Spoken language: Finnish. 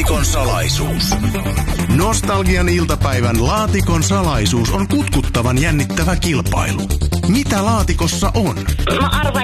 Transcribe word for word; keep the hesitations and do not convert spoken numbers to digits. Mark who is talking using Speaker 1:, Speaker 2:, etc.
Speaker 1: Laatikon salaisuus. Nostalgian iltapäivän Laatikon salaisuus on kutkuttavan jännittävä kilpailu. Mitä laatikossa on?
Speaker 2: Mä arvaan,